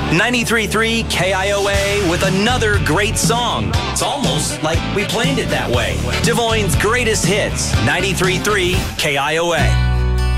93.3 KIOA with another great song. It's almost like we planned it that way. Des Moines' greatest hits, 93.3 KIOA.